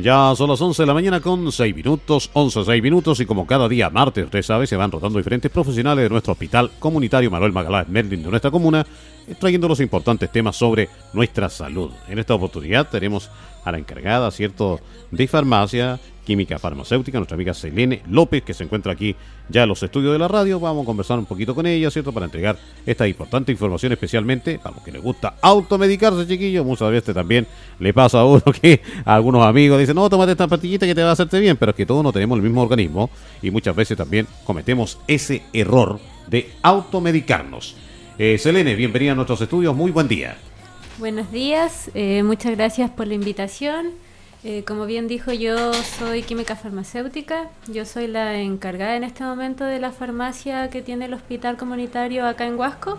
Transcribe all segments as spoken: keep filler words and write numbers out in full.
Ya son las once de la mañana con seis minutos, once, seis minutos, y como cada día martes, usted sabe, se van rotando diferentes profesionales de nuestro hospital comunitario Manuel Magaláes Merlin de nuestra comuna, trayendo los importantes temas sobre nuestra salud. En esta oportunidad tenemos a la encargada, ¿cierto?, de farmacia, química farmacéutica, nuestra amiga Selene López, que se encuentra aquí ya en los estudios de la radio. Vamos a conversar un poquito con ella, ¿cierto?, para entregar esta importante información, especialmente para los que les gusta automedicarse, chiquillos. Muchas veces también le pasa a uno que a algunos amigos dicen, no, tómate esta pastillita que te va a hacerte bien, pero es que todos no tenemos el mismo organismo y muchas veces también cometemos ese error de automedicarnos. Eh, Selene, bienvenida a nuestros estudios, muy buen día. Buenos días, eh, muchas gracias por la invitación. Eh, como bien dijo, yo soy química farmacéutica, yo soy la encargada en este momento de la farmacia que tiene el hospital comunitario acá en Huasco.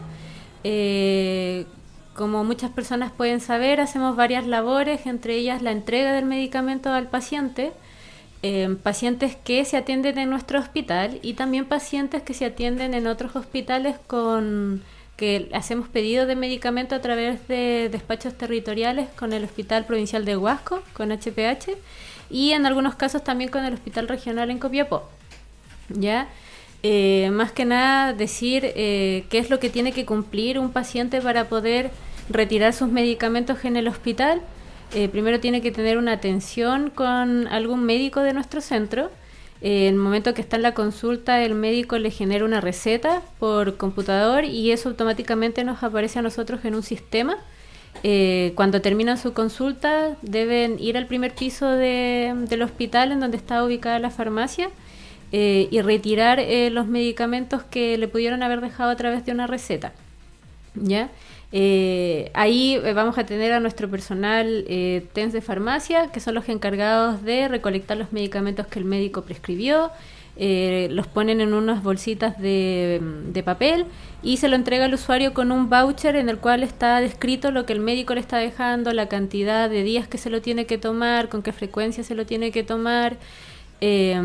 Eh, como muchas personas pueden saber, hacemos varias labores, entre ellas la entrega del medicamento al paciente, eh, pacientes que se atienden en nuestro hospital y también pacientes que se atienden en otros hospitales con que hacemos pedido de medicamento a través de despachos territoriales con el Hospital Provincial de Huasco, con H P H, y en algunos casos también con el Hospital Regional en Copiapó. ¿Ya? Eh, más que nada decir eh, qué es lo que tiene que cumplir un paciente para poder retirar sus medicamentos en el hospital. Eh, primero tiene que tener una atención con algún médico de nuestro centro. En el momento que está en la consulta, el médico le genera una receta por computador y eso automáticamente nos aparece a nosotros en un sistema. Eh, cuando terminan su consulta, deben ir al primer piso de, del hospital en donde está ubicada la farmacia eh, y retirar eh, los medicamentos que le pudieron haber dejado a través de una receta. ¿Ya? Eh, ahí vamos a tener a nuestro personal eh, T E N S de farmacia, que son los encargados de recolectar los medicamentos que el médico prescribió, eh, los ponen en unas bolsitas de, de papel y se lo entrega al usuario con un voucher en el cual está descrito lo que el médico le está dejando, la cantidad de días que se lo tiene que tomar, con qué frecuencia se lo tiene que tomar, eh,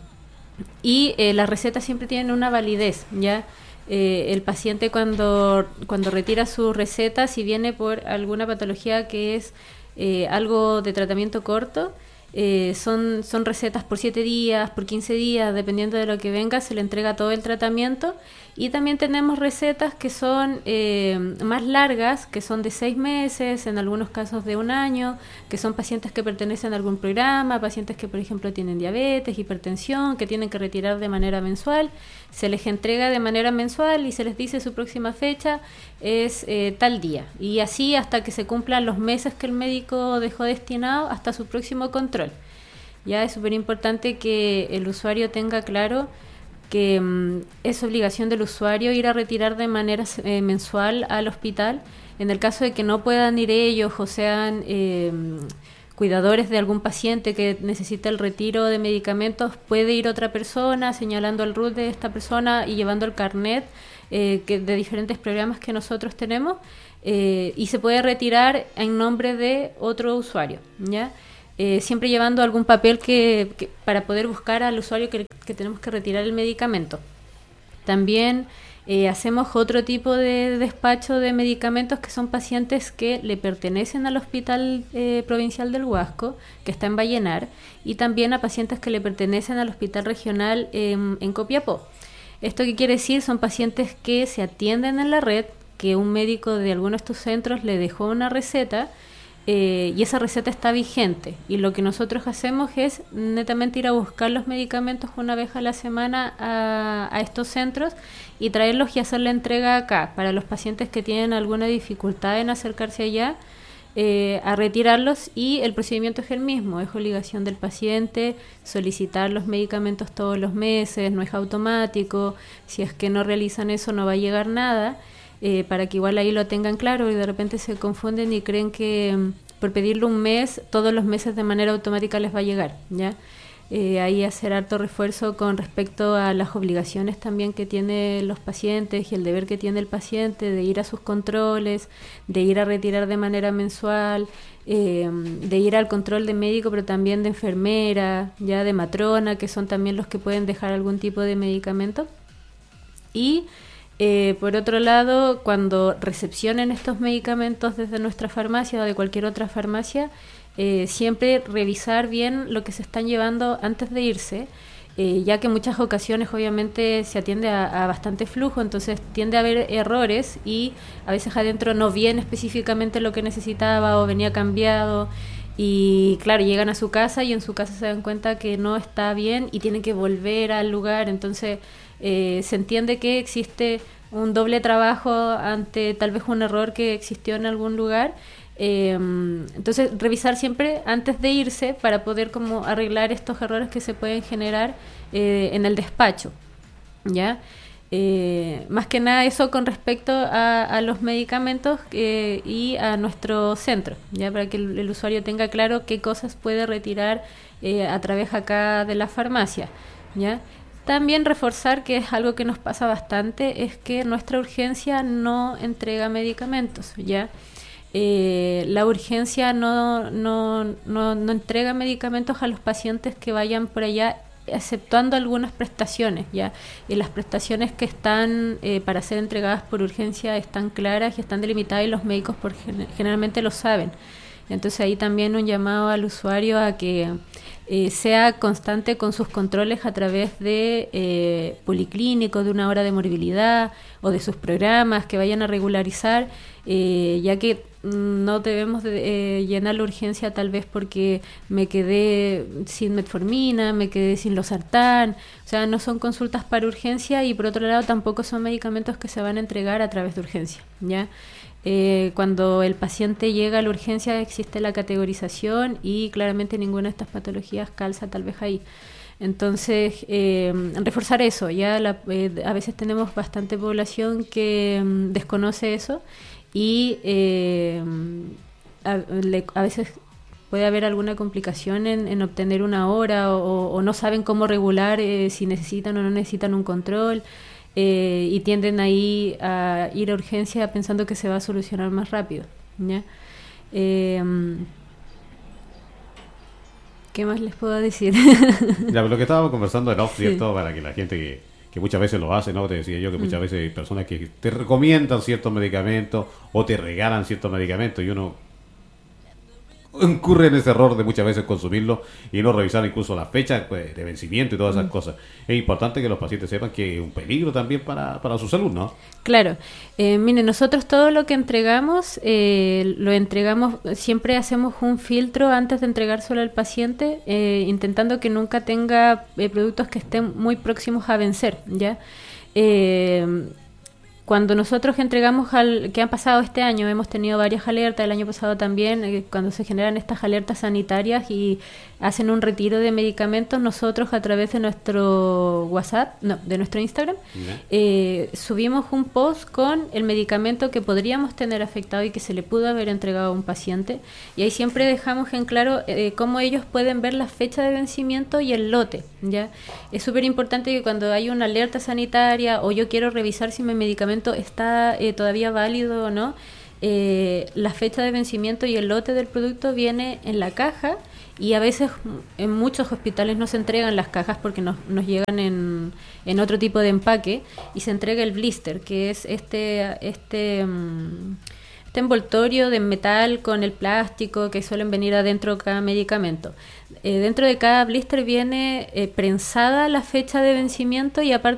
y eh, las recetas siempre tienen una validez, ¿ya? Eh, el paciente cuando, cuando retira su receta, si viene por alguna patología que es eh, algo de tratamiento corto, eh, son, son recetas por siete días, por quince días, dependiendo de lo que venga, se le entrega todo el tratamiento. Y también tenemos recetas que son eh, más largas, que son de seis meses, en algunos casos de un año, que son pacientes que pertenecen a algún programa, pacientes que, por ejemplo, tienen diabetes, hipertensión, que tienen que retirar de manera mensual. Se les entrega de manera mensual y se les dice su próxima fecha es eh, tal día. Y así hasta que se cumplan los meses que el médico dejó destinado hasta su próximo control. Ya es súper importante que el usuario tenga claro que um, es obligación del usuario ir a retirar de manera eh, mensual al hospital. En el caso de que no puedan ir ellos o sean eh, cuidadores de algún paciente que necesita el retiro de medicamentos, puede ir otra persona señalando el R U T de esta persona y llevando el carnet eh, que de diferentes programas que nosotros tenemos eh, y se puede retirar en nombre de otro usuario, ¿ya? Eh, siempre llevando algún papel que, que para poder buscar al usuario que, que tenemos que retirar el medicamento. También eh, hacemos otro tipo de despacho de medicamentos que son pacientes que le pertenecen al Hospital eh, Provincial del Huasco, que está en Vallenar, y también a pacientes que le pertenecen al Hospital Regional eh, en Copiapó. ¿Esto qué quiere decir? Son pacientes que se atienden en la red, que un médico de alguno de estos centros le dejó una receta, Eh, y esa receta está vigente y lo que nosotros hacemos es netamente ir a buscar los medicamentos una vez a la semana a, a estos centros y traerlos y hacer la entrega acá para los pacientes que tienen alguna dificultad en acercarse allá eh, a retirarlos, y el procedimiento es el mismo, es obligación del paciente solicitar los medicamentos todos los meses, no es automático, si es que no realizan eso no va a llegar nada. Eh, para que igual ahí lo tengan claro y de repente se confunden y creen que um, por pedirlo un mes, todos los meses de manera automática les va a llegar, ¿ya? Eh, ahí hacer harto refuerzo con respecto a las obligaciones también que tienen los pacientes y el deber que tiene el paciente de ir a sus controles, de ir a retirar de manera mensual, eh, de ir al control de médico, pero también de enfermera, ya de matrona, que son también los que pueden dejar algún tipo de medicamento. Y Eh, por otro lado, cuando recepcionen estos medicamentos desde nuestra farmacia o de cualquier otra farmacia, eh, siempre revisar bien lo que se están llevando antes de irse, eh, ya que en muchas ocasiones obviamente se atiende a, a bastante flujo, entonces tiende a haber errores y a veces adentro no viene específicamente lo que necesitaba o venía cambiado. Y claro, llegan a su casa y en su casa se dan cuenta que no está bien y tienen que volver al lugar. Entonces eh, se entiende que existe un doble trabajo ante tal vez un error que existió en algún lugar. Eh, entonces revisar siempre antes de irse para poder como arreglar estos errores que se pueden generar eh, en el despacho, ¿ya? Eh, más que nada eso con respecto a, a los medicamentos eh, y a nuestro centro, ya para que el, el usuario tenga claro qué cosas puede retirar eh, a través acá de la farmacia, ya. También reforzar, que es algo que nos pasa bastante, es que nuestra urgencia no entrega medicamentos, ya. Eh, la urgencia no, no, no, no entrega medicamentos a los pacientes que vayan por allá, exceptuando algunas prestaciones, ya, y las prestaciones que están eh, para ser entregadas por urgencia están claras y están delimitadas y los médicos por gen- generalmente lo saben. Entonces ahí también un llamado al usuario a que eh, sea constante con sus controles a través de eh, policlínicos, de una hora de morbilidad o de sus programas que vayan a regularizar, eh, ya que no debemos de, eh, llenar la urgencia tal vez porque me quedé sin metformina, me quedé sin losartán, o sea, no son consultas para urgencia y por otro lado tampoco son medicamentos que se van a entregar a través de urgencia, ¿ya? Eh, cuando el paciente llega a la urgencia existe la categorización y claramente ninguna de estas patologías calza tal vez ahí. Entonces, eh, reforzar eso, ya la, eh, a veces tenemos bastante población que um, desconoce eso y eh, a, le, a veces puede haber alguna complicación en, en obtener una hora o, o no saben cómo regular eh, si necesitan o no necesitan un control. Eh, y tienden ahí a ir a urgencia pensando que se va a solucionar más rápido, ¿ya? Eh, ¿qué más les puedo decir? Ya, lo que estábamos conversando en off, Sí. ¿cierto? Para que la gente que, que muchas veces lo hace, ¿no? Te decía yo que muchas Mm. veces hay personas que te recomiendan ciertos medicamentos o te regalan ciertos medicamentos y uno incurre en ese error de muchas veces consumirlo y no revisar incluso la fecha pues, de vencimiento y todas esas Mm. cosas. Es importante que los pacientes sepan que es un peligro también para, para su salud, ¿no? Claro, eh, mire, nosotros todo lo que entregamos, eh, lo entregamos, siempre hacemos un filtro antes de entregárselo al paciente, eh, intentando que nunca tenga eh, productos que estén muy próximos a vencer, ¿ya? Eh, Cuando nosotros entregamos al que han pasado este año, hemos tenido varias alertas, el año pasado también, eh, cuando se generan estas alertas sanitarias y hacen un retiro de medicamentos, nosotros a través de nuestro WhatsApp, no, de nuestro Instagram, Ya. eh, subimos un post con el medicamento que podríamos tener afectado y que se le pudo haber entregado a un paciente, y ahí siempre dejamos en claro eh, cómo ellos pueden ver la fecha de vencimiento y el lote, ¿ya? Es súper importante que cuando hay una alerta sanitaria o yo quiero revisar si mi medicamento está eh, todavía válido o no, eh, la fecha de vencimiento y el lote del producto viene en la caja, y a veces en muchos hospitales no se entregan las cajas porque nos, nos llegan en, en otro tipo de empaque y se entrega el blister, que es este este um, este envoltorio de metal con el plástico que suelen venir adentro de cada medicamento. Eh, dentro de cada blister viene eh, prensada la fecha de vencimiento y aparte